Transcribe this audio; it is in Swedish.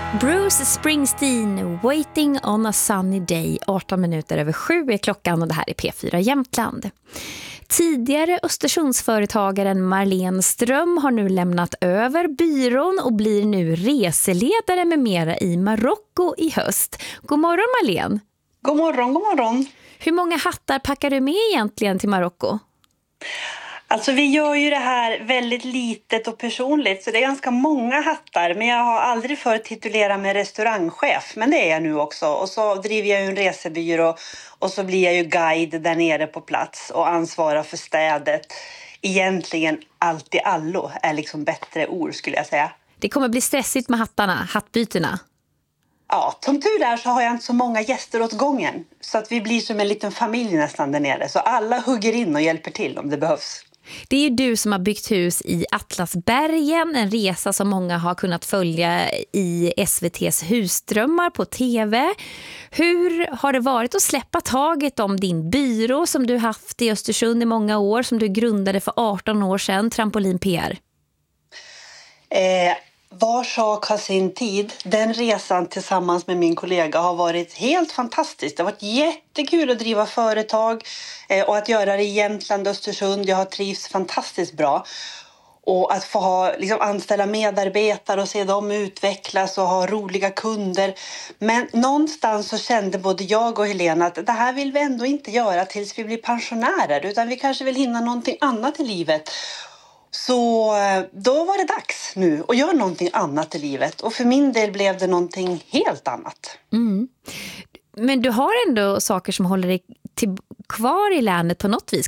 Bruce Springsteen, Waiting on a sunny day, 18 minuter över 7 är klockan och det här är P4 Jämtland. Tidigare Östersundsföretagaren Marlene Ström har nu lämnat över byrån och blir nu reseledare med mera i Marocko i höst. God morgon Marlene. God morgon, god morgon. Hur många hattar packar du med egentligen till Marocko? Alltså vi gör ju det här väldigt litet och personligt så det är ganska många hattar. Men jag har aldrig förut titulerat mig restaurangchef, men det är jag nu också. Och så driver jag ju en resebyrå och så blir jag ju guide där nere på plats och ansvarar för städet. Egentligen allt i allo är liksom bättre ord skulle jag säga. Det kommer bli stressigt med hattbyterna. Ja, som tur är så har jag inte så många gäster åt gången. Så att vi blir som en liten familj nästan där nere. Så alla hugger in och hjälper till om det behövs. Det är ju du som har byggt hus i Atlasbergen, en resa som många har kunnat följa i SVT:s Husdrömmar på TV. Hur har det varit att släppa taget om din byrå som du haft i Östersund i många år, som du grundade för 18 år sedan, Trampolin PR? Var sak har sin tid. Den resan tillsammans med min kollega har varit helt fantastisk. Det har varit jättekul att driva företag och att göra det i Jämtland och Östersund. Jag har trivts fantastiskt bra. Och att få anställa medarbetare och se dem utvecklas och ha roliga kunder. Men någonstans så kände både jag och Helena att det här vill vi ändå inte göra tills vi blir pensionärer. Utan vi kanske vill hinna någonting annat i livet. Så då var det dags nu att göra någonting annat i livet. Och för min del blev det någonting helt annat. Mm. Men du har ändå saker som håller dig kvar i länet på något vis.